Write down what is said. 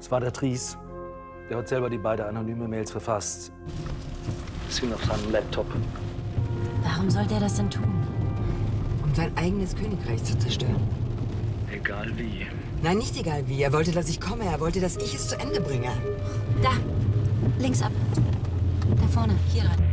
Es war der Tries. Der hat selber die beiden anonyme Mails verfasst. Sie sind auf seinem Laptop. Warum sollte er das denn tun? Um sein eigenes Königreich zu zerstören. Egal wie. Nein, nicht egal wie. Er wollte, dass ich komme. Er wollte, dass ich es zu Ende bringe. Da. Links ab. Da vorne. Hier rein.